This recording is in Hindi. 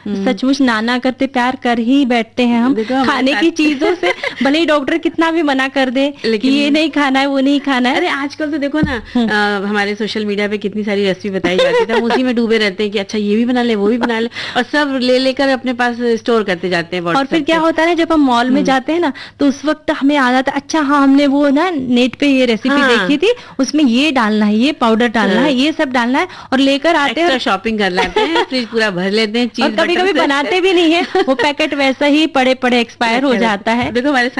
सचमुच नाना करते प्यार कर ही बैठते हैं हम खाने की चीजों से। भले ही डॉक्टर कितना भी मना कर दे कि ये नहीं खाना है, वो नहीं खाना है। अरे आजकल तो देखो ना, हमारे सोशल मीडिया पे कितनी सारी रेसिपी बताई जाती है, तो हम उसी में डूबे रहते हैं कि अच्छा ये भी बना ले, वो भी बना ले, और सब ले लेकर अपने पास स्टोर करते जाते हैं। और फिर क्या होता है ना, जब हम मॉल में जाते हैं ना, तो उस वक्त हमें याद आता है अच्छा हाँ हमने वो ना नेट पे ये रेसिपी देखी थी, उसमें ये डालना है, ये पाउडर डालना है, ये सब डालना है, और लेकर आते हैं, शॉपिंग कर लेते हैं, फ्रिज पूरा भर लेते हैं, और कभी कभी बनाते भी नहीं है, वो पैकेट वैसा ही पड़े पड़े एक्सपायर हो जाता है। देखो हमारे